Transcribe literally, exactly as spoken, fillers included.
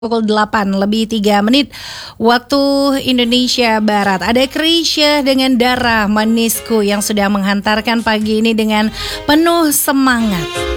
Pukul delapan lebih tiga menit waktu Indonesia Barat. Ada Krisya dengan Dara Manisku yang sudah menghantarkan pagi ini dengan penuh semangat.